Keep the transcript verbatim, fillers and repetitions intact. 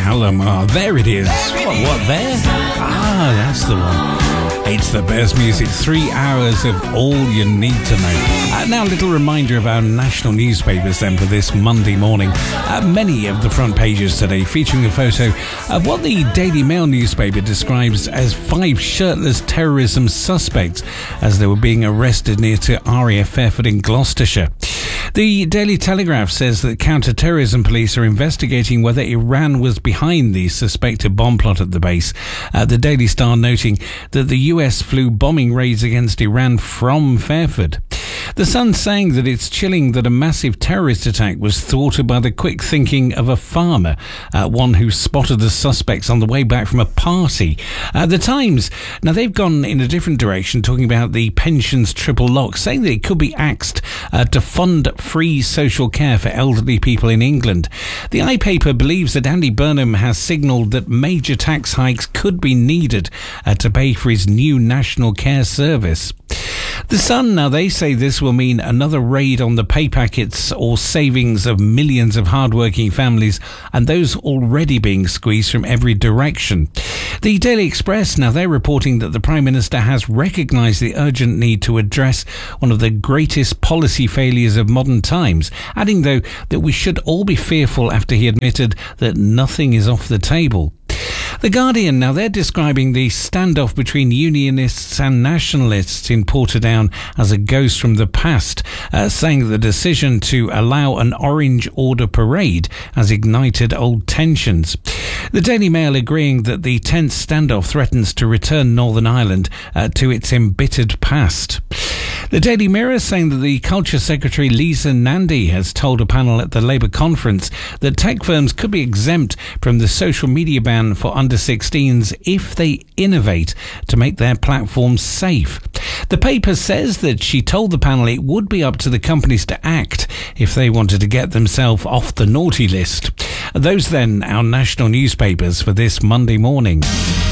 Shalamar. There it is. What, what, there? Ah, that's the one. It's the best music, three hours of all you need to know. Uh, now, a little reminder of our national newspapers then for this Monday morning. Uh, many of the front pages today featuring a photo of what the Daily Mail newspaper describes as five shirtless terrorism suspects as they were being arrested near to R A F Fairford in Gloucestershire. The Daily Telegraph says that counter-terrorism police are investigating whether Iran was behind the suspected bomb plot at the base. Uh, the Daily Star noting that the U S flew bombing raids against Iran from Fairford. The Sun saying that it's chilling that a massive terrorist attack was thwarted by the quick thinking of a farmer, uh, one who spotted the suspects on the way back from a party. Uh, the Times, now they've gone in a different direction, talking about the pensions triple lock, saying that it could be axed uh, to fund free social care for elderly people in England. The iPaper believes that Andy Burnham has signalled that major tax hikes could be needed uh, to pay for his new national care service. The Sun, now they say this will mean another raid on the pay packets or savings of millions of hardworking families and those already being squeezed from every direction. The Daily Express, now they're reporting that the Prime Minister has recognised the urgent need to address one of the greatest policy failures of modern times, adding though that we should all be fearful after he admitted that nothing is off the table. The Guardian, now they're describing the standoff between unionists and nationalists in Portadown as a ghost from the past, uh, saying that the decision to allow an Orange Order parade has ignited old tensions. The Daily Mail agreeing that the tense standoff threatens to return Northern Ireland uh, to its embittered past. The Daily Mirror saying that the Culture Secretary Lisa Nandy has told a panel at the Labour conference that tech firms could be exempt from the social media ban for under sixteens if they innovate to make their platforms safe. The paper says that she told the panel it would be up to the companies to act if they wanted to get themselves off the naughty list. Those then our national newspapers for this Monday morning.